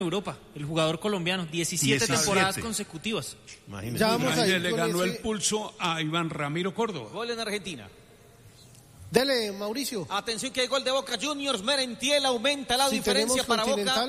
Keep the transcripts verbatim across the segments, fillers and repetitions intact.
Europa, el jugador colombiano, diecisiete temporadas consecutivas. Imagínate. Ya vamos a le ganó ese... el pulso a Iván Ramiro Córdoba. Gol en Argentina. Dele, Mauricio. Atención que hay gol de Boca Juniors, Merentiel aumenta la si diferencia para Boca.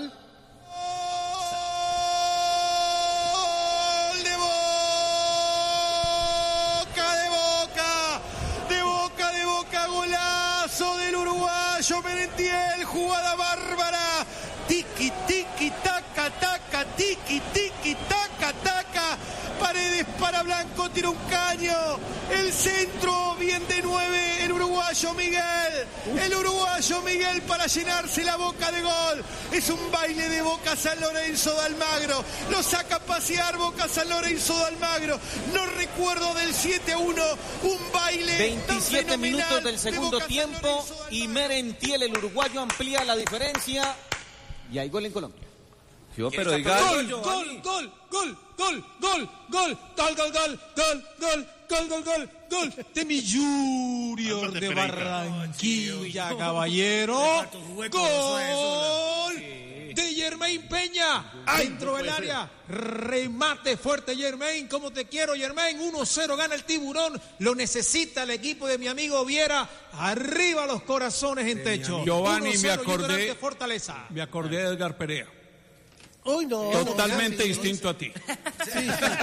Del uruguayo Merentiel, jugada bárbara, tiki tiki taca taca, tiki tiki taca taca, Paredes para Blanco, tira un caño, el centro, bien de nueve, el uruguayo Miguel, el uruguayo Miguel para llenarse la boca de gol, es un baile de Boca San Lorenzo de Almagro, lo saca a pasear Boca San Lorenzo de Almagro, no recuerdo del siete a uno, un baile veintisiete minutos del segundo tiempo y Merentiel, el uruguayo, amplía la diferencia y hay gol en Colombia. Yo, pero diga gol, gol, gol, gol, gol, gol, gol, gol, gol, gol, gol, gol, gol, gol, gol, gol, gol, de mi Junior de Barranquilla, caballero, gol de Yermain Peña, dentro del área, remate fuerte Yermain, como te quiero Yermain, uno cero gana el Tiburón, lo necesita el equipo de mi amigo Viera, arriba los corazones en techo. Giovanni, me acordé, me acordé de Edgar Perea. Uy, no, totalmente no, distinto a ti. Sí.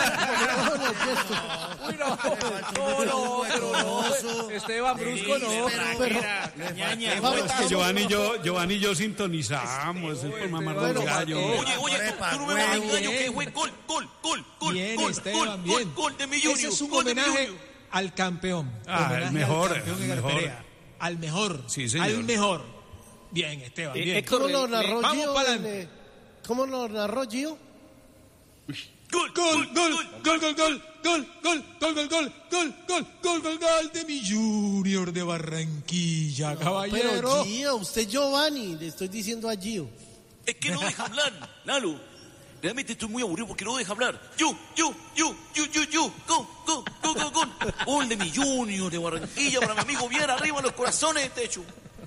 Uy, no, no, no, pero no. Esteban Brusco no. Pero, es que Giovanni y yo, Giovanni y yo sintonizamos, es por mamar los gallos. Oye, oye, tú no me vas a engañar que fue gol, gol, gol, gol, bien, gol, Esteban, gol, bien. gol, gol de mi Junior. Ese es un homenaje al campeón. Ah, el mejor, al campeón el mejor. Perea. Al mejor, sí, señor. al mejor. Bien, Esteban, bien. Eh, ¿Cómo lo narró Vamos Gio? para En, ¿Cómo lo narró Gio? Gol, gol, gol, gol, gol, gol, gol, gol, gol, gol, gol, gol, gol, gol, gol, gol de mi Junior de Barranquilla, No, caballero. Pero Gio, usted Giovanni, le estoy diciendo a Gio. Es que no deja hablar, Lalo. Realmente estoy muy aburrido porque no deja hablar. Yo, yo, yo, yo, yo, yo, go, go, go, go, go. Gol de mi Junior de Barranquilla para mi amigo Viera, arriba los corazones de techo.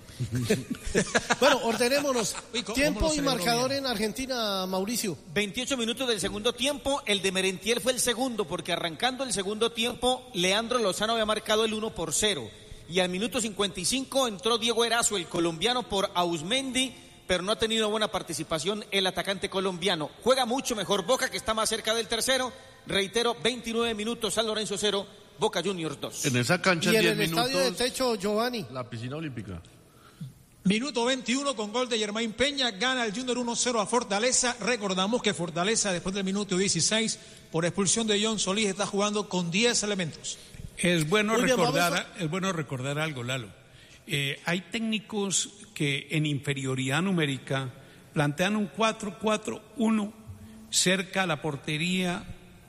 Bueno, ordenémonos. Uy, ¿cómo, Tiempo cómo y marcador bien en Argentina, Mauricio. veintiocho minutos del segundo tiempo, el de Merentiel fue el segundo, porque arrancando el segundo tiempo, Leandro Lozano había marcado el uno por cero. Y al minuto cincuenta y cinco entró Diego Erazo, el colombiano, por Ausmendi, pero no ha tenido buena participación el atacante colombiano. Juega mucho mejor Boca, que está más cerca del tercero. Reitero, veintinueve minutos, San Lorenzo cero, Boca Juniors dos. En esa cancha y en diez el minutos, estadio de techo, Giovanni. la piscina olímpica. Minuto veintiuno con gol de Yermain Peña, gana el Junior uno cero a Fortaleza. Recordamos que Fortaleza después del minuto dieciséis, por expulsión de John Solís, está jugando con diez elementos. Es bueno, Muy bien, recordar, a... es bueno recordar algo, Lalo. Eh, hay técnicos que en inferioridad numérica plantean un cuatro cuatro uno cerca a la portería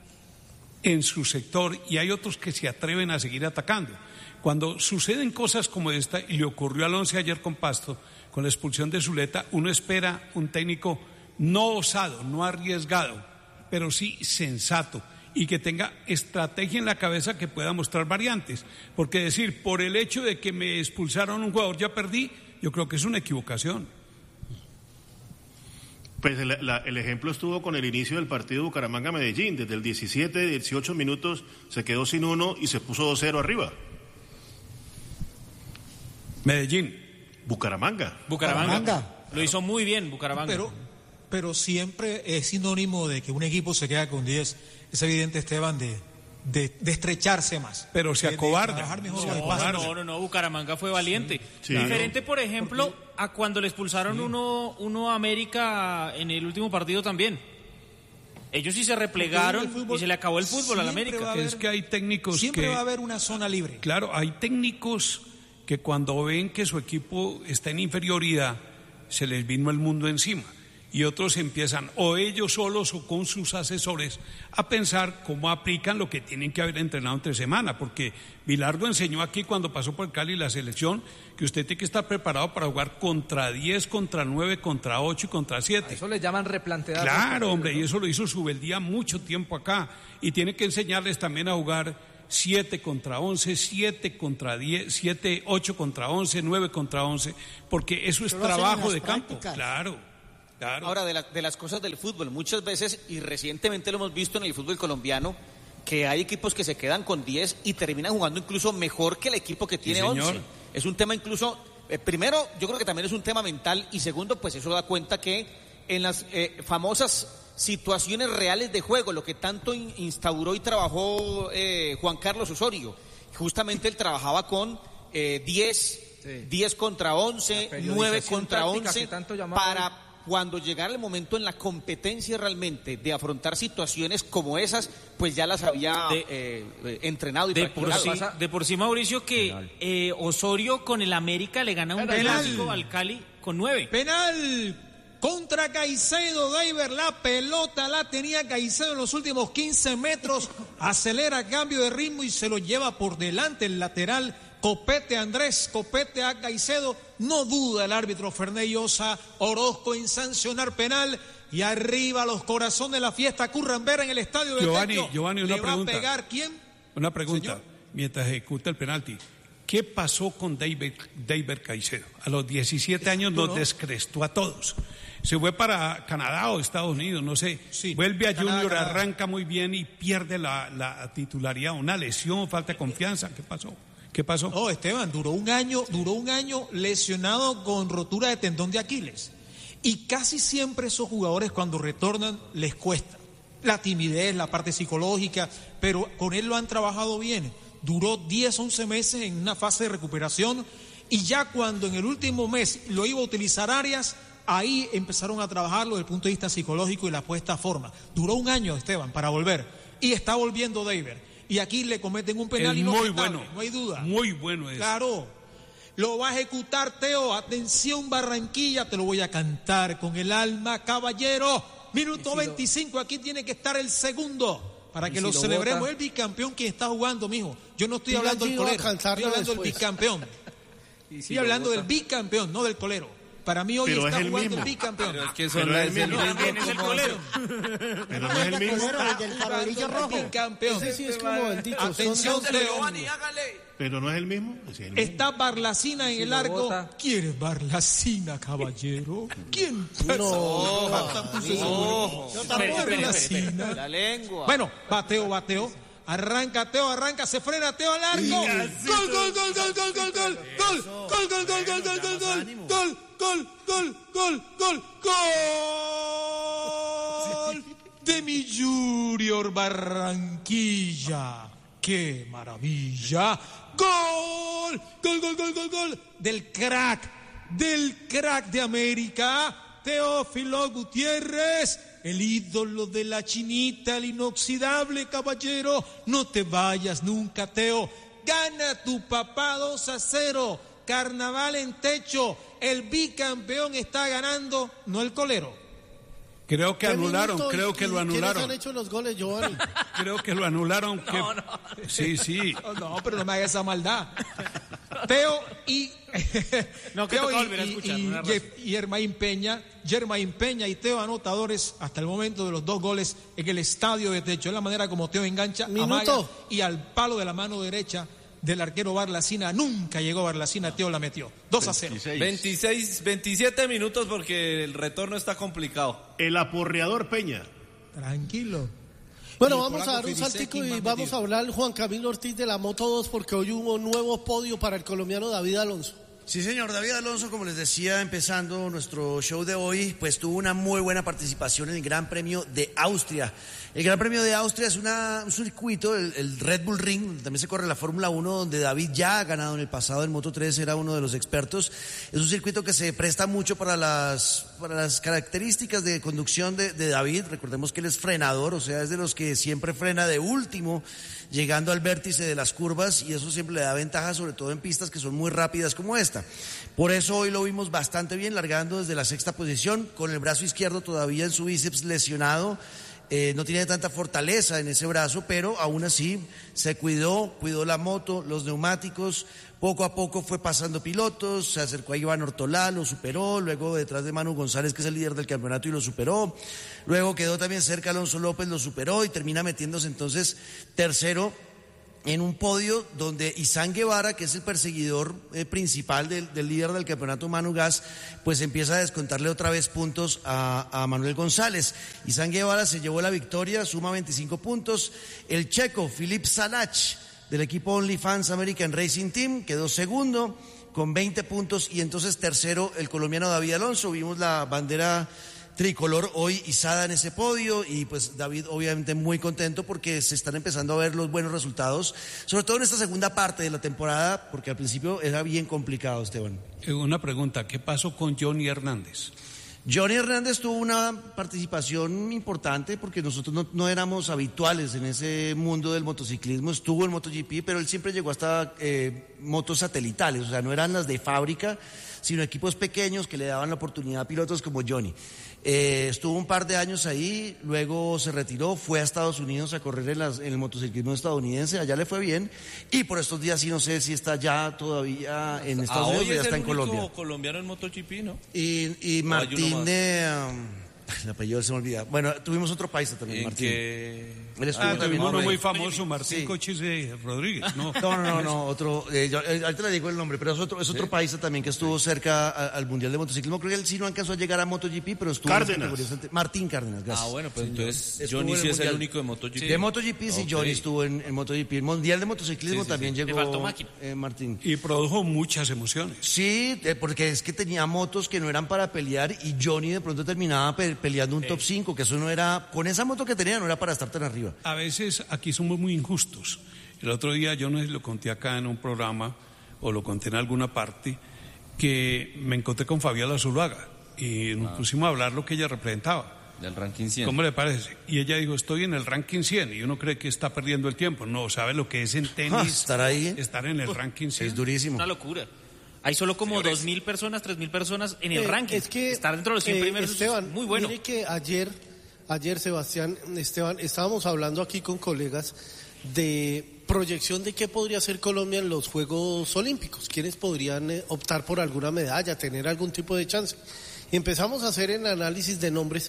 en su sector y hay otros que se atreven a seguir atacando. Cuando suceden cosas como esta, y le ocurrió al Once ayer con Pasto, con la expulsión de Zuleta, uno espera un técnico no osado, no arriesgado, pero sí sensato, y que tenga estrategia en la cabeza que pueda mostrar variantes. Porque decir, por el hecho de que me expulsaron un jugador ya perdí, yo creo que es una equivocación. Pues el, la, el ejemplo estuvo con el inicio del partido Bucaramanga-Medellín. Desde el diecisiete, dieciocho minutos se quedó sin uno y se puso dos cero arriba. Medellín. Bucaramanga. Bucaramanga. Bucaramanga. Lo hizo muy bien Bucaramanga. Pero, pero siempre es sinónimo de que un equipo se queda con diez. Es evidente, Esteban, de, de, de estrecharse más. Pero se de, acobarda. De trabajar mejor Se los No, espacios. no, no, no, Bucaramanga fue valiente. Sí. Diferente, por ejemplo, a cuando le expulsaron Sí. uno, uno a América en el último partido también. Ellos sí se replegaron fútbol, y se le acabó el fútbol a la siempre América. va a haber- Es que hay técnicos Siempre que... va a haber una zona libre. Claro, hay técnicos que cuando ven que su equipo está en inferioridad, se les vino el mundo encima. Y otros empiezan, o ellos solos o con sus asesores, a pensar cómo aplican lo que tienen que haber entrenado entre semana. Porque Bilardo enseñó aquí cuando pasó por Cali la selección que usted tiene que estar preparado para jugar contra diez, contra nueve, contra ocho y contra siete. Eso le llaman replantear. Claro, hombre, y eso lo hizo Subeldía mucho tiempo acá. Y tiene que enseñarles también a jugar siete contra once, siete contra diez, siete, ocho contra once, nueve contra once, porque eso es Pero lo hacen en trabajo las de campo. prácticas. Claro. Claro. Ahora, de, la, de las cosas del fútbol, muchas veces, y recientemente lo hemos visto en el fútbol colombiano, que hay equipos que se quedan con diez y terminan jugando incluso mejor que el equipo que tiene Sí, once. señor. Es un tema incluso, eh, primero, yo creo que también es un tema mental, y segundo, pues eso da cuenta que en las eh, famosas situaciones reales de juego, lo que tanto in- instauró y trabajó eh, Juan Carlos Osorio, justamente él trabajaba con eh, diez, Sí. diez contra once, La periodización nueve contra táctica once, que tanto llamaba. para cuando llegara el momento en la competencia realmente de afrontar situaciones como esas, pues ya las había De- eh, eh, entrenado y De por, practicado. sí, de por sí, Mauricio, que eh, Osorio con el América le gana un Penal. clásico al Cali con nueve. Penal contra Caicedo, David, la pelota la tenía Caicedo en los últimos quince metros, acelera, cambio de ritmo y se lo lleva por delante el lateral. Copete Andrés, copete a Caicedo, no duda el árbitro Ferney Llosa Orozco en sancionar penal, y arriba los corazones de la fiesta curran ver en el estadio de Giovanni, Techo. Giovanni, una ¿Le pregunta. va a pegar quién? Una pregunta, Señor. mientras ejecuta el penalti. ¿Qué pasó con David, David Caicedo? A los diecisiete años nos no. descrestó a todos. Se fue para Canadá o Estados Unidos, no sé. Sí, Vuelve a Canadá, Junior, Canadá. arranca muy bien y pierde la, la titularidad. Una lesión, falta de confianza. ¿Qué pasó? ¿Qué pasó? No, Esteban, duró un año, duró un año lesionado con rotura de tendón de Aquiles. Y casi siempre esos jugadores cuando retornan les cuesta. La timidez, la parte psicológica, pero con él lo han trabajado bien. Duró diez, once meses en una fase de recuperación, y ya cuando en el último mes lo iba a utilizar Arias, ahí empezaron a trabajarlo desde el punto de vista psicológico y la puesta a forma. Duró un año, Esteban, para volver. Y está volviendo David. Y aquí le cometen un penal Es y no muy aceptable, bueno. no hay duda. Muy bueno es. Claro, lo va a ejecutar Teo. Atención Barranquilla, te lo voy a cantar con el alma, caballero. Minuto Y si veinticinco, aquí tiene que estar el segundo para ¿Y que si lo lo celebremos. bota? El bicampeón que está jugando, mijo. Yo no estoy Diga, hablando del Gio, a colero, cantarlo estoy hablando del después. bicampeón. Y si Estoy lo hablando bota. del bicampeón, no del colero. Para mí hoy Pero está es el jugando mismo. el bicampeón. Pero es que Pero son es las el mismo. También es el colero. Pero no es el mismo. El del farolillo rojo. Bicampeón. Ese sí es como el dicho. Atención, son- Teo. Pero no es el mismo. Es el mismo. Está Barlacina en Si el lo arco. bota. ¿Quieres Barlacina, caballero? ¿Quién? Ojo, Barlacina. la lengua. Bueno, bateo, bateo. Arranca Teo, arranca, se frena Teo al arco. Gol, gol, gol, gol, gol, gol, gol. Gol, gol, gol, gol, gol, gol, gol, gol. Gol, gol, gol, gol, gol. Gol de mi Junior Barranquilla. ¡Qué maravilla! ¡Gol! ¡Gol, gol, gol, gol, gol! Del crack, del crack de América, Teófilo Gutiérrez, el ídolo de la chinita, el inoxidable caballero. No te vayas nunca, Teo. Gana tu papá dos a cero. Carnaval en Techo. El bicampeón está ganando, no el colero. Creo que ¿Qué anularon, minuto y- creo que y lo ¿Quiénes anularon. han hecho los goles, Giovanni? Creo que lo anularon. que- Sí, sí. Oh, no, pero no me haga esa maldad. Teo y No, que Teo toca y, volver a y- escuchar, y- una razón. y Germain Peña, Germain Peña y Teo anotadores hasta el momento de los dos goles en el estadio de Techo. Es la manera como Teo engancha, Minuto. amaga, y al palo de la mano derecha del arquero Barlacina. Nunca llegó Barlacina, Teo la metió. dos a cero. veintiséis, veintisiete minutos porque el retorno está complicado. El aporreador Peña. Tranquilo. Bueno, Y vamos Polaco a dar un Fidisek, saltico ¿quién y más vamos metido? a hablar Juan Camilo Ortiz de la Moto dos porque hoy hubo un nuevo podio para el colombiano David Alonso. Sí, señor, David Alonso, como les decía, empezando nuestro show de hoy, pues tuvo una muy buena participación en el Gran Premio de Austria. El Gran Premio de Austria es una, un circuito, el, el Red Bull Ring, donde también se corre la Fórmula uno, donde David ya ha ganado en el pasado, en Moto tres era uno de los expertos. Es un circuito que se presta mucho para las, para las características de conducción de, de David. Recordemos que él es frenador, o sea, es de los que siempre frena de último, llegando al vértice de las curvas, y eso siempre le da ventaja, sobre todo en pistas que son muy rápidas como esta. Por eso hoy lo vimos bastante bien, largando desde la sexta posición, con el brazo izquierdo todavía en su bíceps lesionado. Eh, no tiene tanta fortaleza en ese brazo, pero aún así se cuidó, cuidó la moto, los neumáticos. Poco a poco fue pasando pilotos, se acercó a Iván Ortolá, lo superó, luego detrás de Manu González, que es el líder del campeonato, y lo superó. Luego quedó también cerca Alonso López, lo superó y termina metiéndose entonces tercero en un podio donde Izán Guevara, que es el perseguidor eh, principal del, del líder del campeonato Manu Gas, pues empieza a descontarle otra vez puntos a, a Manuel González. Izán Guevara se llevó la victoria, suma veinticinco puntos. El checo Filip Salach, del equipo OnlyFans American Racing Team, quedó segundo con veinte puntos, y entonces tercero el colombiano David Alonso. Vimos la bandera tricolor hoy izada en ese podio, y pues David obviamente muy contento porque se están empezando a ver los buenos resultados, sobre todo en esta segunda parte de la temporada, porque al principio era bien complicado, Esteban. Una pregunta, ¿qué pasó con Johnny Hernández? Johnny Hernández tuvo una participación importante porque nosotros no, no éramos habituales en ese mundo del motociclismo. Estuvo en MotoGP, pero él siempre llegó hasta eh, motos satelitales, o sea, no eran las de fábrica, sino equipos pequeños que le daban la oportunidad a pilotos como Johnny. Eh, estuvo un par de años ahí, luego se retiró, fue a Estados Unidos a correr en, las, en el motociclismo estadounidense, allá le fue bien, y por estos días sí no sé si está ya todavía en Estados Unidos o ya está en Colombia. Hoy es el único colombiano en MotoGP, ¿no? Y, y Martín, eh, el apellido se me olvida. Bueno, tuvimos otro paisa también, Martín. Que... Ah, tuvimos uno muy famoso, Martín sí. Cochise Rodríguez, ¿no? No, no, no, no otro, eh, yo, eh, ahorita le digo el nombre, pero es otro, es otro ¿sí? paisa también que estuvo sí. cerca a, al Mundial de Motociclismo. Creo que él sí no alcanzó a llegar a MotoGP, pero estuvo Cárdenas. En Martín Cárdenas, gracias. Ah, bueno, pues sí, entonces Johnny sí es el único de MotoGP. Sí. De MotoGP sí, okay. Johnny estuvo en, en MotoGP. El Mundial de Motociclismo sí, sí, también sí. llegó eh, Martín. Y produjo muchas emociones. Sí, eh, porque es que tenía motos que no eran para pelear, y Johnny de pronto terminaba pe peleando un sí. top cinco, que eso no era, con esa moto que tenía no era para estar tan arriba. A veces aquí somos muy injustos. El otro día yo no sé si lo conté acá en un programa o lo conté en alguna parte, que me encontré con Fabiola Zuluaga y nos ah. pusimos a hablar lo que ella representaba. Del ranking cien. ¿Cómo le parece? Y ella dijo, estoy en el ranking cien, y uno cree que está perdiendo el tiempo. No, ¿sabe lo que es en tenis? Ah, estar ahí. Estar en el oh, ranking cien. Es durísimo. Una locura. Hay solo como dos mil personas, tres mil personas en el eh, ranking. Es que, estar dentro de los cien eh, primeros Esteban, es muy bueno. Mire que ayer, ayer Sebastián, Esteban, estábamos hablando aquí con colegas de proyección de qué podría hacer Colombia en los Juegos Olímpicos, quiénes podrían eh, optar por alguna medalla, tener algún tipo de chance. Y empezamos a hacer el análisis de nombres,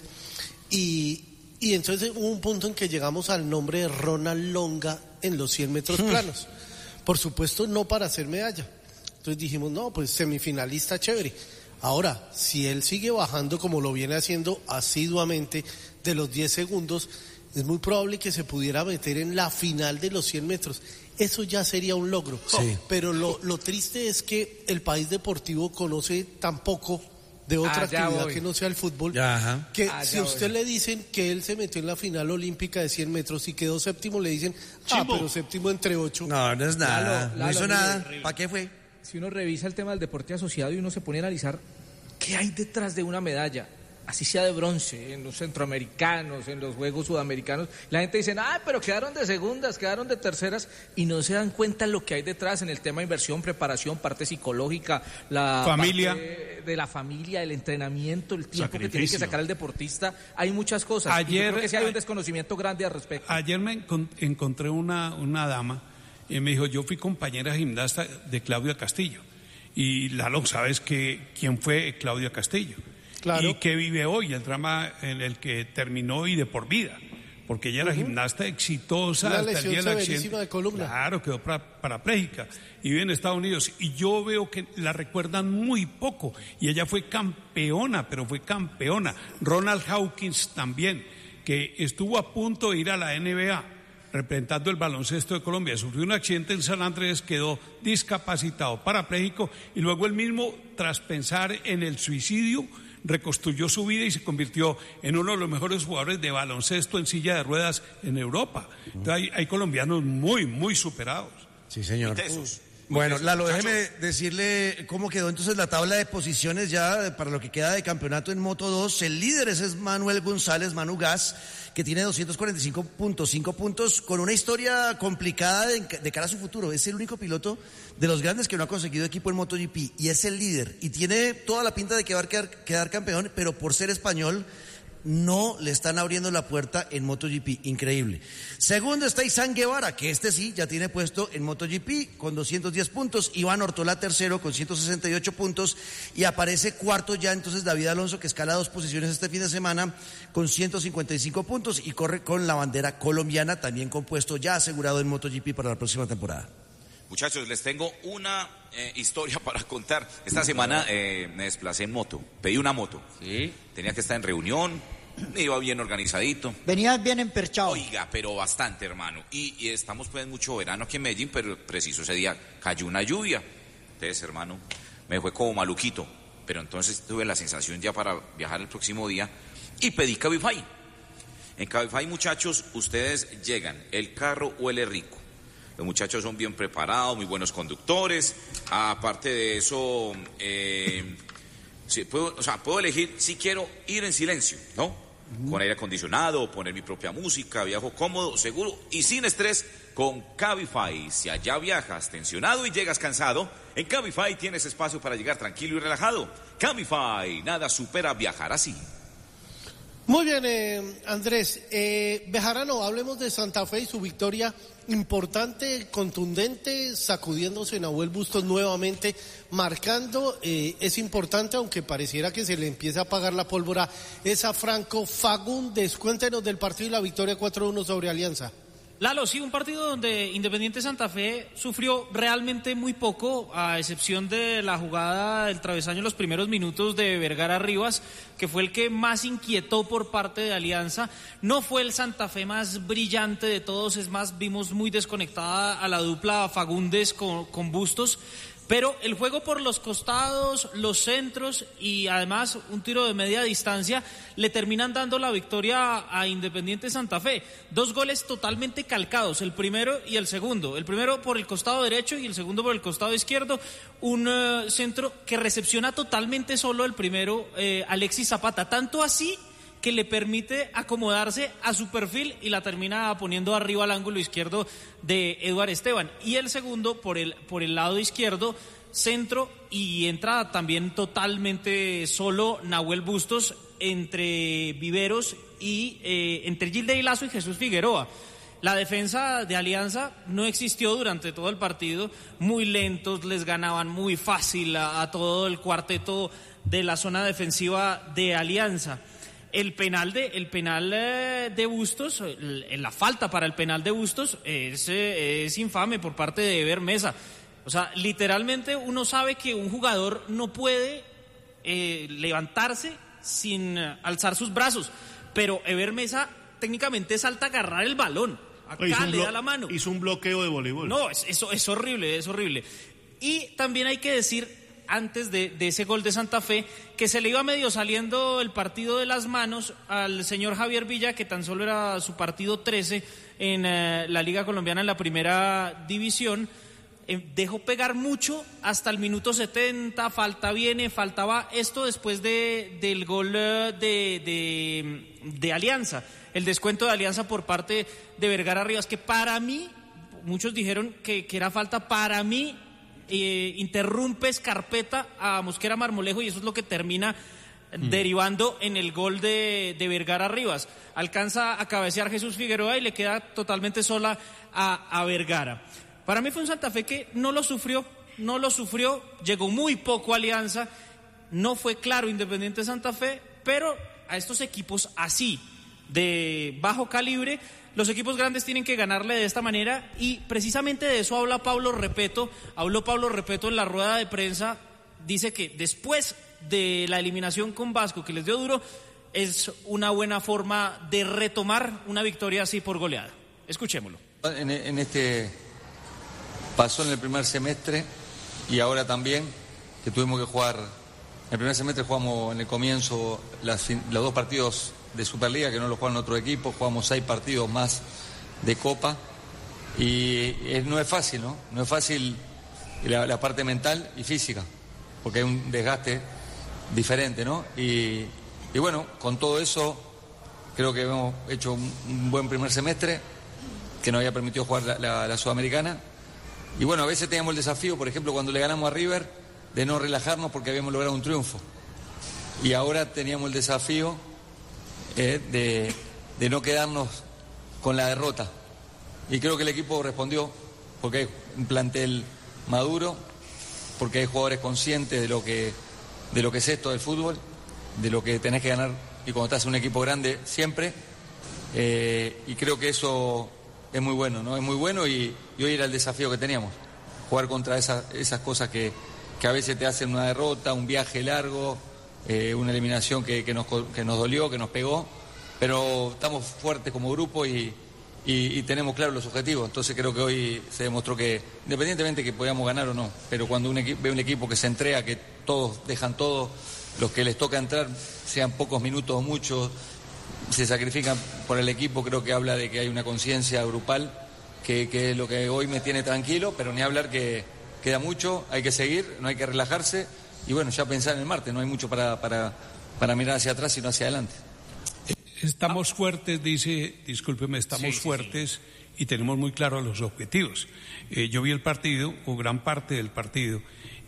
y, y entonces hubo un punto en que llegamos al nombre de Ronald Longa en los cien metros planos. Por supuesto, no para hacer medalla. Entonces dijimos, no, pues semifinalista chévere. Ahora, si él sigue bajando como lo viene haciendo asiduamente de los diez segundos, es muy probable que se pudiera meter en la final de los cien metros. Eso ya sería un logro. Sí. Pero lo, lo triste es que el país deportivo conoce tan poco de otra ah, actividad voy. que no sea el fútbol, ya, que ah, si a usted voy. le dicen que él se metió en la final olímpica de cien metros y quedó séptimo, le dicen, ah, Chimbo. pero séptimo entre ocho. No, no es nada, Lalo, Lalo, no hizo nada. ¿Para qué fue? Si uno revisa el tema del deporte asociado y uno se pone a analizar qué hay detrás de una medalla, así sea de bronce, en los centroamericanos, en los Juegos Sudamericanos, la gente dice, ah, pero quedaron de segundas, quedaron de terceras, y no se dan cuenta lo que hay detrás en el tema de inversión, preparación, parte psicológica, la familia parte de la familia, el entrenamiento, el tiempo que tiene que sacar el deportista. Hay muchas cosas. Ayer, y yo creo que sí hay un desconocimiento grande al respecto. Ayer me encontré una, una dama y me dijo, yo fui compañera gimnasta de Claudia Castillo. Y Lalo, ¿sabes que quién fue Claudia Castillo? Claro. Y que vive hoy, el drama en el que terminó y de por vida, porque ella era uh-huh. gimnasta exitosa. Una hasta lesión el día del accidente. De columna. Claro, quedó para, parapléjica y vive en Estados Unidos. Y yo veo que la recuerdan muy poco. Y ella fue campeona, pero fue campeona. Ronald Hawkins también, que estuvo a punto de ir a la N B A, representando el baloncesto de Colombia. Sufrió un accidente en San Andrés, quedó discapacitado, parapléjico, y luego él mismo, tras pensar en el suicidio, reconstruyó su vida y se convirtió en uno de los mejores jugadores de baloncesto en silla de ruedas en Europa. Entonces hay, hay colombianos muy, muy superados. Sí, señor. Bueno, Lalo, déjeme decirle cómo quedó entonces la tabla de posiciones ya para lo que queda de campeonato en Moto dos. El líder es Manuel González, Manu Gas, que tiene doscientos cuarenta y cinco punto cinco puntos, con una historia complicada de, de cara a su futuro. Es el único piloto de los grandes que no ha conseguido equipo en MotoGP, y es el líder, y tiene toda la pinta de que va a quedar, quedar campeón, pero por ser español no le están abriendo la puerta en MotoGP, increíble. Segundo está Izan Guevara, que este sí ya tiene puesto en MotoGP con doscientos diez puntos, Iván Ortola tercero con ciento sesenta y ocho puntos y aparece cuarto ya entonces David Alonso, que escala dos posiciones este fin de semana con ciento cincuenta y cinco puntos y corre con la bandera colombiana, también con puesto ya asegurado en MotoGP para la próxima temporada. Muchachos, les tengo una eh, historia para contar. Esta semana eh, me desplacé en moto, pedí una moto. Sí. Tenía que estar en reunión, me iba bien organizadito. Venías bien emperchado. Oiga, pero bastante, hermano. Y, y estamos pues mucho verano aquí en Medellín, pero preciso ese día cayó una lluvia. Entonces, hermano, me fue como maluquito. Pero entonces tuve la sensación ya para viajar el próximo día y pedí Cabify. En Cabify, muchachos, ustedes llegan, el carro huele rico. Los muchachos son bien preparados, muy buenos conductores. Aparte de eso, eh, sí, puedo, o sea, puedo elegir si quiero ir en silencio, ¿no? Uh-huh. Con aire acondicionado, poner mi propia música, viajo cómodo, seguro y sin estrés con Cabify. Si allá viajas tensionado y llegas cansado, en Cabify tienes espacio para llegar tranquilo y relajado. Cabify, nada supera viajar así. Muy bien, eh, Andrés. Eh, Bejarano, hablemos de Santa Fe y su victoria importante, contundente, sacudiéndose Nahuel Bustos nuevamente, marcando, eh, es importante, aunque pareciera que se le empieza a apagar la pólvora, es a Franco Fagundes. Cuéntenos del partido y la victoria cuatro uno sobre Alianza. Lalo, sí, un partido donde Independiente Santa Fe sufrió realmente muy poco, a excepción de la jugada del travesaño en los primeros minutos de Vergara Rivas, que fue el que más inquietó por parte de Alianza. No fue el Santa Fe más brillante de todos, es más, vimos muy desconectada a la dupla Fagundes con, con Bustos. Pero el juego por los costados, los centros y además un tiro de media distancia le terminan dando la victoria a Independiente Santa Fe. Dos goles totalmente calcados, el primero y el segundo. El primero por el costado derecho y el segundo por el costado izquierdo. Un uh, centro que recepciona totalmente solo el primero, eh, Alexis Zapata. Tanto así que le permite acomodarse a su perfil y la termina poniendo arriba al ángulo izquierdo de Eduard Esteban. Y el segundo por el, por el lado izquierdo, centro, y entra también totalmente solo Nahuel Bustos entre Viveros y eh, entre Gilday Lazo y Jesús Figueroa. La defensa de Alianza no existió durante todo el partido, muy lentos, les ganaban muy fácil a, a todo el cuarteto de la zona defensiva de Alianza. El penal de el penal de Bustos, la falta para el penal de Bustos es, es infame por parte de Eber Mesa. O sea, literalmente uno sabe que un jugador no puede eh, levantarse sin alzar sus brazos, pero Eber Mesa técnicamente salta a agarrar el balón. Acá le da la mano. Hizo un bloqueo de voleibol. No, es, eso es horrible, es horrible. Y también hay que decir, antes de, de ese gol de Santa Fe, que se le iba medio saliendo el partido de las manos al señor Javier Villa, que tan solo era su partido trece en eh, la Liga Colombiana en la primera división. Eh, dejó pegar mucho hasta el minuto setenta, falta viene, faltaba esto después de, del gol eh, de, de, de Alianza, el descuento de Alianza por parte de Vergara Rivas, que para mí, muchos dijeron que, que era falta, para mí Eh, interrumpe Escarpeta a Mosquera Marmolejo y eso es lo que termina mm. derivando en el gol de, de Vergara Rivas. Alcanza a cabecear Jesús Figueroa y le queda totalmente sola a, a Vergara. Para mí fue un Santa Fe que no lo sufrió, no lo sufrió, llegó muy poco a Alianza, no fue claro Independiente Santa Fe, pero a estos equipos así, de bajo calibre, los equipos grandes tienen que ganarle de esta manera y precisamente de eso habla Pablo Repeto. Habló Pablo Repeto en la rueda de prensa, dice que después de la eliminación con Vasco, que les dio duro, es una buena forma de retomar una victoria así por goleada. Escuchémoslo. En, en este pasó en el primer semestre y ahora también, que tuvimos que jugar, en el primer semestre jugamos en el comienzo las, los dos partidos de Superliga, que no lo juegan otro equipo, jugamos seis partidos más de Copa y es, no es fácil, ¿no? No es fácil la, la parte mental y física, porque hay un desgaste diferente, ¿no? Y, y bueno, con todo eso creo que hemos hecho un, un buen primer semestre que nos había permitido jugar la, la, la Sudamericana y bueno, a veces teníamos el desafío, por ejemplo, cuando le ganamos a River, de no relajarnos porque habíamos logrado un triunfo y ahora teníamos el desafío eh, de, de no quedarnos con la derrota. Y creo que el equipo respondió, porque hay un plantel maduro, porque hay jugadores conscientes de lo que, de lo que es esto del fútbol, de lo que tenés que ganar, y cuando estás en un equipo grande siempre, eh, y creo que eso es muy bueno, ¿no? Es muy bueno y, y hoy era el desafío que teníamos, jugar contra esa, esas cosas que, que a veces te hacen una derrota, un viaje largo, eh, una eliminación que, que, nos, que nos dolió, que nos pegó, pero estamos fuertes como grupo y, y, y tenemos claros los objetivos. Entonces creo que hoy se demostró que, independientemente que podamos ganar o no, pero cuando un equipo, ve un equipo que se entrega, que todos dejan todo, los que les toca entrar, sean pocos minutos o muchos, se sacrifican por el equipo, creo que habla de que hay una conciencia grupal, que, que es lo que hoy me tiene tranquilo, pero ni hablar que queda mucho, hay que seguir, no hay que relajarse, y bueno, ya pensar en el martes, no hay mucho para, para, para mirar hacia atrás, sino hacia adelante. Estamos fuertes, dice, discúlpeme, estamos Sí, sí, fuertes sí. y tenemos muy claros los objetivos. Eh, yo vi el partido, o gran parte del partido,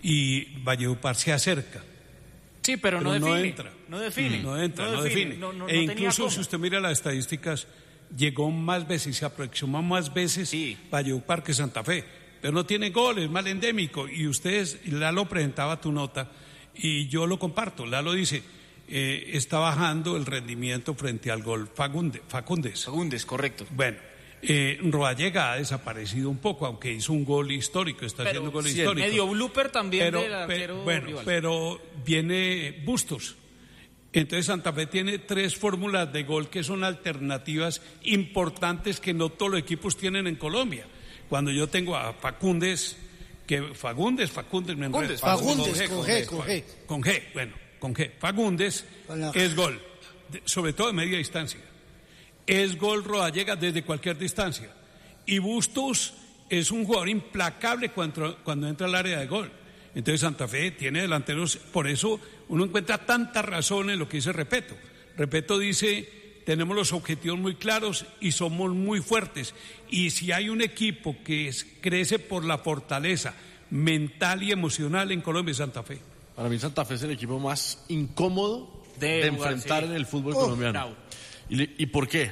y Valledupar se acerca. Sí, pero, Pero no no define. entra. No define. No entra, no, define. No, no, e no tenía incluso cómo. si usted mira las estadísticas, llegó más veces, se aproximó más veces Sí. Valledupar que Santa Fe. Pero no tiene goles, mal endémico. Y ustedes, Lalo presentaba tu nota, y yo lo comparto. Lalo dice, eh, está bajando el rendimiento frente al gol Fagunde, Facundes. Fagundes, correcto. Bueno, eh, Rodallega ha desaparecido un poco, aunque hizo un gol histórico, está Pero, haciendo gol sí, histórico. medio blooper también pero, del pe- arquero bueno, rival. pero viene Bustos. Entonces Santa Fe tiene tres fórmulas de gol que son alternativas importantes que no todos los equipos tienen en Colombia. Cuando yo tengo a Facundes, que Fagundes, Facundes, me enredo. Fagundes, con G, con G. Con G, bueno, con G. Fagundes Con la- es gol, de- sobre todo de media distancia. Es gol Rodallega desde cualquier distancia. Y Bustos es un jugador implacable cuando, cuando entra al área de gol. Entonces Santa Fe tiene delanteros, por eso uno encuentra tantas razones en lo que dice Repeto. Repeto dice, tenemos los objetivos muy claros y somos muy fuertes. Y si hay un equipo que es- crece por la fortaleza mental y emocional en Colombia, es Santa Fe. Para mí Santa Fe es el equipo más incómodo De de, jugar, enfrentar sí. en el fútbol Oh, colombiano. bravo. ¿Y, le- ¿Y por qué?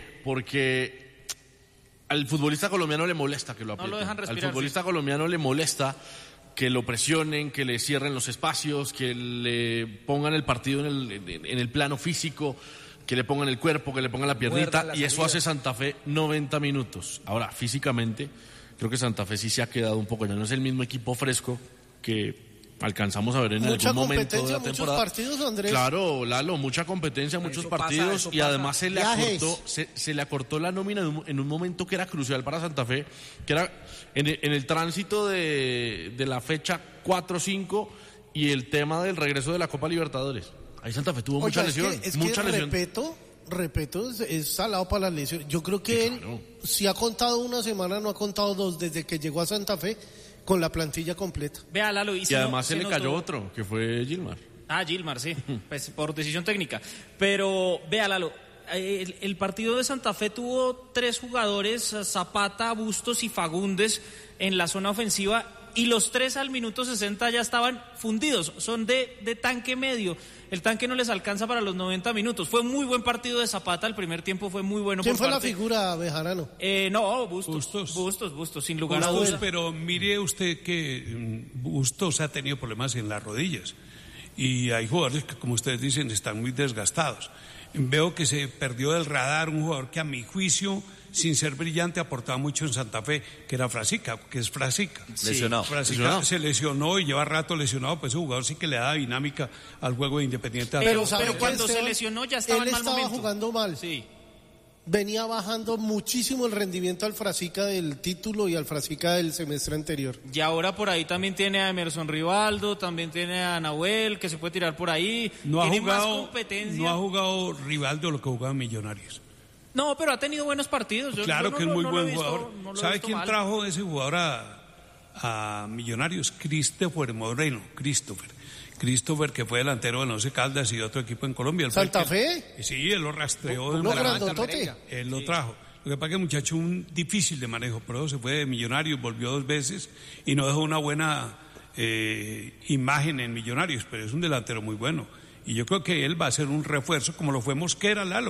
Porque al futbolista colombiano le molesta que lo No aprieten. lo dejan Al respirar, futbolista colombiano le molesta que lo presionen, que le cierren los espacios, que le pongan el partido en el, en, en el plano físico, que le pongan el cuerpo, que le pongan la piernita, Muerdan la y eso salida. hace Santa Fe noventa minutos. Ahora, físicamente, creo que Santa Fe sí se ha quedado un poco, ya no es el mismo equipo fresco que alcanzamos a ver en Mucha algún momento de competencia, la muchos temporada. partidos, Andrés. Claro, Lalo, mucha competencia, muchos eso pasa, partidos, eso y pasa. además se le Viajes. acortó, se, se le acortó la nómina en un, en un momento que era crucial para Santa Fe, que era en el, en el tránsito de, de la fecha cuatro cinco y el tema del regreso de la Copa Libertadores. Ahí Santa Fe tuvo mucha Oiga, es lesión, que, es mucha que lesión. Repeto, Repeto es, es salado para las lesiones. Yo creo que Sí, él, claro. si ha contado una semana, no ha contado dos, desde que llegó a Santa Fe con la plantilla completa. Vea, Lalo, y, Y si no- además se, le notó- cayó otro, que fue Gilmar. Ah, Gilmar, sí, pues por decisión técnica. Pero, vea, Lalo, el, el partido de Santa Fe tuvo tres jugadores, Zapata, Bustos y Fagundes, en la zona ofensiva, y los tres al minuto sesenta ya estaban fundidos, son de, de tanque medio. El tanque no les alcanza para los noventa minutos. Fue muy buen partido de Zapata, el primer tiempo fue muy bueno. ¿Quién por fue la parte- figura, Bejarano? Eh, no, Bustos, Bustos. Bustos, Bustos, sin lugar a Bustos, dudas. pero mire usted que mm, Bustos ha tenido problemas en las rodillas y hay jugadores que, como ustedes dicen, están muy desgastados. Veo que se perdió del radar un jugador que a mi juicio, sin ser brillante, aportaba mucho en Santa Fe, que era Frasica, que es Frasica. Lesionado. Frasica Lesionado. se lesionó y lleva rato lesionado, pues ese jugador sí que le da dinámica al juego de Independiente. Pero, ¿sabe pero qué, cuando se Esteban? lesionó ya estaba Él en mal estaba momento. jugando mal. Sí. Venía bajando muchísimo el rendimiento al Frasica del título y al Frasica del semestre anterior. Y ahora por ahí también tiene a Emerson Rivaldo, también tiene a Nahuel, que se puede tirar por ahí. No ha, tiene más jugado, competencia. no ha jugado Rivaldo lo que jugaba en Millonarios. No, pero ha tenido buenos partidos. Yo- Claro yo no que es lo- muy no lo he buen visto- jugador. no lo he ¿Sabe visto quién mal. trajo ese jugador a, a Millonarios? Christopher Moreno, Christopher. Christopher, que fue delantero de Once Caldas y de otro equipo en Colombia. Él fue el ¿Santa que- Fe? Sí, él lo rastreó. de ¿Uno Bucaramanga. grandotote? Él lo trajo. Lo que pasa es que el muchacho un difícil de manejo, pero se fue de Millonarios, volvió dos veces y no dejó una buena eh, imagen en Millonarios, pero es un delantero muy bueno. Y yo creo que él va a ser un refuerzo, como lo fue Mosquera, Lalo.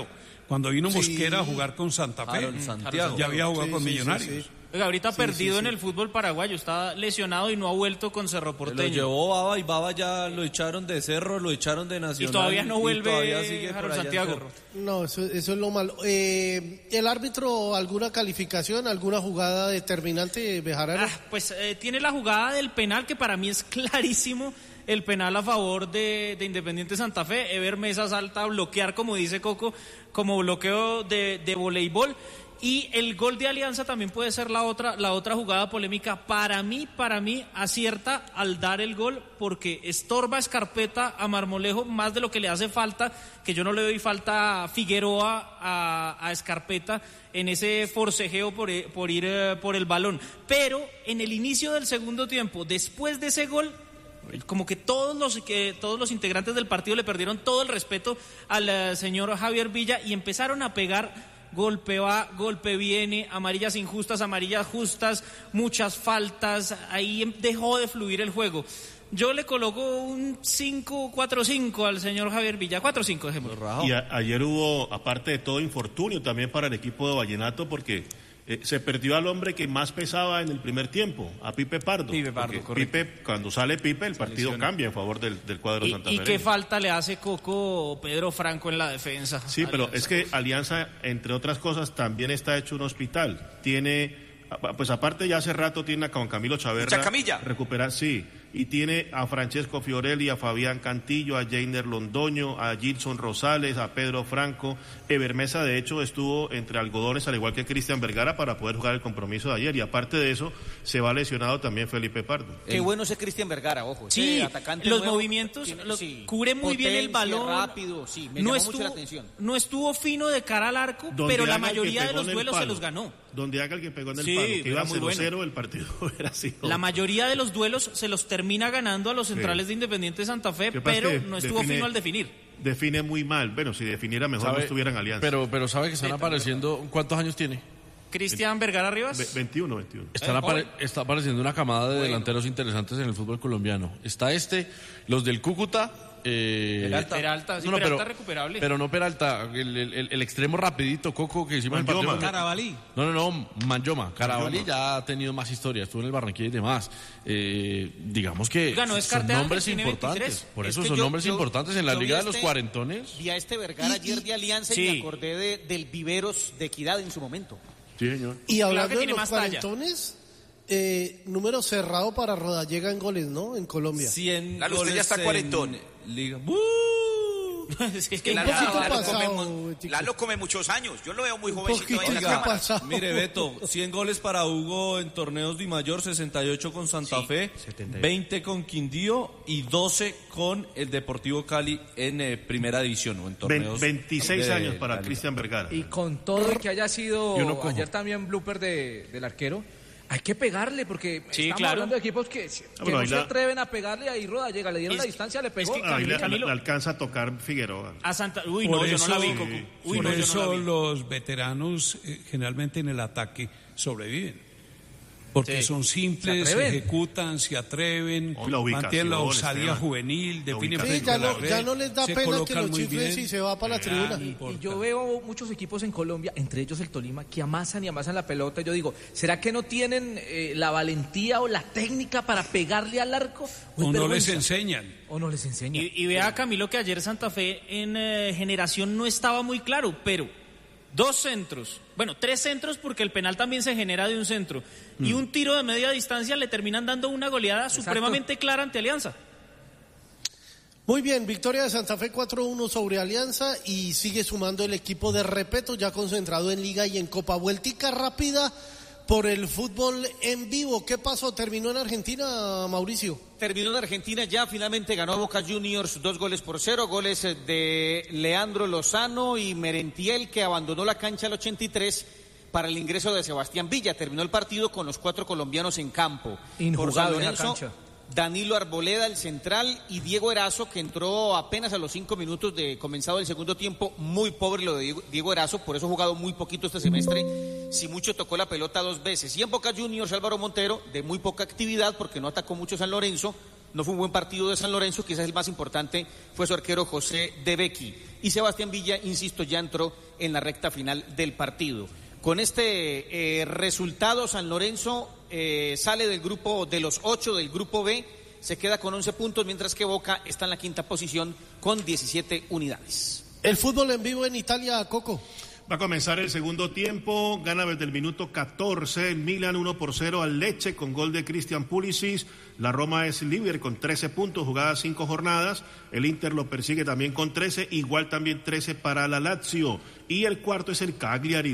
Cuando vino Sí. Mosquera a jugar con Santa Fe, Harold Santiago. ya había jugado Sí, con sí, sí, Millonarios. sí. Oiga, ahorita Sí, perdido sí, en sí. el fútbol paraguayo, está lesionado y no ha vuelto con Cerro Lo Porteño. llevó Baba y Baba ya lo echaron de Cerro, lo echaron de Nacional. Y todavía no vuelve todavía sigue por Harold allá en Santiago. Cerro. No, eso, eso es lo malo. Eh, ¿El árbitro alguna calificación, alguna jugada determinante, Bejarano? Ah, pues eh, tiene la jugada del penal que para mí es clarísimo. El penal a favor de, de Independiente Santa Fe. Ever Mesa salta a bloquear, como dice Coco, como bloqueo de, de voleibol. Y el gol de Alianza también puede ser la otra, la otra jugada polémica. Para mí, para mí, acierta al dar el gol porque estorba a Escarpeta a Marmolejo más de lo que le hace falta, que yo no le doy falta a Figueroa, a, a Escarpeta en ese forcejeo por, por ir eh, por el balón. Pero en el inicio del segundo tiempo, después de ese gol, como que todos los que todos los integrantes del partido le perdieron todo el respeto al uh, señor Javier Villa y empezaron a pegar golpe va, golpe viene, amarillas injustas, amarillas justas, muchas faltas, ahí dejó de fluir el juego. Yo le coloco un cinco cuatro cinco al señor Javier Villa, cuatro cinco dejémoslo. Y a, ayer hubo, aparte de todo, infortunio también para el equipo de Vallenato porque eh, se perdió al hombre que más pesaba en el primer tiempo, a Pipe Pardo. Pipe Pardo, correcto. Pipe, cuando sale Pipe, el partido lesiona. cambia en favor del, del cuadro ¿Y, santafereño. y qué falta le hace Coco Pedro Franco en la defensa? Sí, pero Alianza. es que Alianza, entre otras cosas, también está hecho un hospital. Tiene, pues aparte ya hace rato tiene a Juan Camilo Chaverra. Chacamilla. Recuperar, sí. Y tiene a Francesco Fiorelli, a Fabián Cantillo, a Jainer Londoño, a Gilson Rosales, a Pedro Franco. Ever Mesa, de hecho, estuvo entre algodones, al igual que Cristian Vergara, para poder jugar el compromiso de ayer. Y aparte de eso, se va lesionado también Felipe Pardo. Qué bueno ese Cristian Vergara, ojo. Sí, ese atacante los nuevo movimientos, tiene- lo- sí, cubre muy bien el potencia, balón. rápido, sí, me no llamó estuvo, mucho la atención. no estuvo fino de cara al arco, Donde pero la haga el que mayoría de pegó los en el duelos se palo. los ganó. Donde haga el que pegó en el Sí, palo, que iba era muy cero cero, bueno. el partido hubiera sido. La mayoría de los duelos se los termina ganando a los centrales de Independiente Santa Fe, Lo que pasa pero es que no estuvo define- fino al definir. Define muy mal. Bueno, si definiera mejor ¿Sabe? no estuviera en Alianza. Pero, pero sabe que están apareciendo. ¿Cuántos años tiene? Cristian Vergara Rivas. Ve- veintiuno, veintiuno. Están apare- está apareciendo una camada de delanteros interesantes en el fútbol colombiano. Está este, los del Cúcuta. Eh, Peralta. Peralta, sí, no, no, Peralta pero, recuperable. Pero no Peralta, el, el- el- el extremo rapidito, Coco, que hicimos en el Manyoma. partido. Carabalí. No, no, no, Manyoma. Carabalí Manyoma. ya ha tenido más historia, estuvo en el Barranquilla y demás. Eh, digamos que Oiga, no son descarte a nombres Ángel, tiene importantes. veintitrés. Por Es eso que son yo- nombres yo- importantes en la yo vi Liga de a los este- Cuarentones. Vi a este Vergara ayer de Alianza y Sí. me acordé de- del Viveros de Equidad en su momento. Sí, señor. Y Claro hablando que de tiene los más talla. cuarentones, eh, número cerrado para Rodallega en goles, ¿no? En Colombia. cien Lalo, usted ya goles está en cuarentón. Liga. Sí, Que Un Lalo, poquito Lalo pasado, come, Tico. Lalo come muchos años. Yo lo veo muy Un jovencito ahí en la poquito cámara. pasado. Mire, Beto, cien goles para Hugo en torneos de mayor, sesenta y ocho con Santa Sí, Fe, veinte con Quindío y doce con el Deportivo Cali en eh, primera división o en Ve- torneos. veintiséis de años para la liga. Cristian Vergara. Y con todo y que haya sido Y uno cojo. ayer también blooper de, del arquero, hay que pegarle porque Sí, estamos claro. hablando de equipos que, que bueno, no ahí se la- atreven a pegarle, ahí Roda llega, le dieron Es- la distancia, le pegó. es que Ahí le, Camilo. le alcanza a tocar Figueroa. A Santa... Uy, Por no, yo no la vi, eso- Coco. Uy, Por no, yo no eso la vi. los veteranos eh, generalmente en el ataque sobreviven. Porque Sí. son simples, Se se, atreven. ejecutan, se atreven, La ubicación, mantienen la osadía Esteban. juvenil, La definen ubicación. Sí, frente ya a la no, red, ya no les da se pena que colocan los muy chiflen bien. si se va para la tribuna. Y, y yo veo muchos equipos en Colombia, entre ellos el Tolima, que amasan y amasan la pelota. Yo digo, ¿será que no tienen eh, la valentía o la técnica para pegarle al arco? ¿O es O no les vergüenza? enseñan. O no les enseñan. Y, y vea, Camilo, que ayer Santa Fe en eh, generación no estaba muy claro, pero dos centros, bueno, tres centros porque el penal también se genera de un centro, y un tiro de media distancia le terminan dando una goleada supremamente clara ante Alianza. Muy bien, victoria de Santa Fe cuatro uno sobre Alianza y sigue sumando el equipo de Repeto ya concentrado en Liga y en Copa. Vueltica rápida por el fútbol en vivo. ¿Qué pasó? ¿Terminó en Argentina, Mauricio? Terminó en Argentina ya, finalmente ganó Boca Juniors dos goles por cero, goles eh, de Leandro Lozano y Merentiel, que abandonó la cancha al ochenta y tres para el ingreso de Sebastián Villa. Terminó el partido con los cuatro colombianos en campo. Por San Injugable en la Lorenzo, cancha. Danilo Arboleda, el central, y Diego Erazo, que entró apenas a los cinco minutos de comenzado el segundo tiempo. Muy pobre lo de Diego, Diego Erazo, por eso ha jugado muy poquito este semestre. Si mucho tocó la pelota dos veces. Y en Boca Juniors, Álvaro Montero, de muy poca actividad, porque no atacó mucho San Lorenzo, no fue un buen partido de San Lorenzo, quizás el más importante fue su arquero José De Becchi. Y Sebastián Villa, insisto, ya entró en la recta final del partido. Con este eh, resultado, San Lorenzo eh, sale del grupo de los ocho del grupo B, se queda con once puntos, mientras que Boca está en la quinta posición con diecisiete unidades. El fútbol en vivo en Italia, Coco. Va a comenzar el segundo tiempo, gana desde el minuto catorce, el Milan uno por cero al Lecce con gol de Christian Pulisic. La Roma es líder con trece puntos, jugadas cinco jornadas. El Inter lo persigue también con trece, igual también trece para la Lazio. Y el cuarto es el Cagliari.